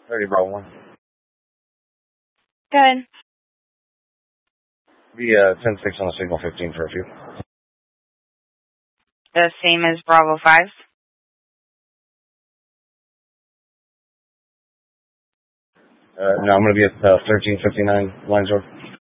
30 Bravo 1. Good. Be 10-6 on the signal, 15 for a few. The same as Bravo 5. No, I'm going to be at 1359 Lines Road.